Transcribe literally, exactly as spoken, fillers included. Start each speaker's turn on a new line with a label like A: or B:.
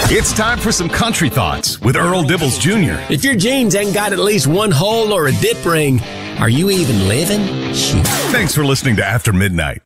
A: It's time for some country thoughts with Earl Dibbles Junior
B: If your jeans ain't got at least one hole or a dip ring, are you even living? Shoot.
A: Thanks for listening to After Midnight.